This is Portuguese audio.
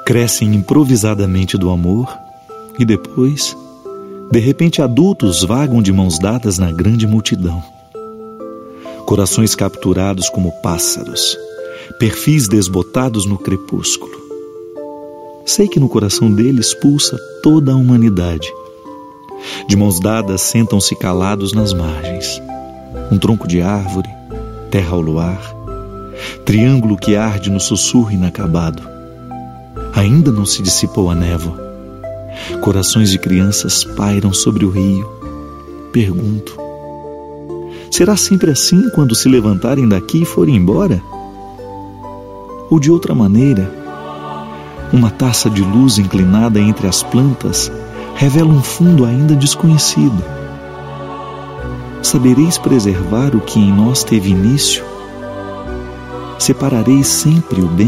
Crescem improvisadamente do amor e depois, de repente, adultos vagam de mãos dadas na grande multidão. Corações capturados como pássaros, perfis desbotados no crepúsculo. Sei que no coração deles pulsa toda a humanidade. De mãos dadas sentam-se calados nas margens. Um tronco de árvore, terra ao luar, triângulo que arde no sussurro inacabado. Ainda não se dissipou a névoa. Corações de crianças pairam sobre o rio. Pergunto: será sempre assim quando se levantarem daqui e forem embora? Ou de outra maneira, uma taça de luz inclinada entre as plantas revela um fundo ainda desconhecido. Sabereis preservar o que em nós teve início? Separareis sempre o bem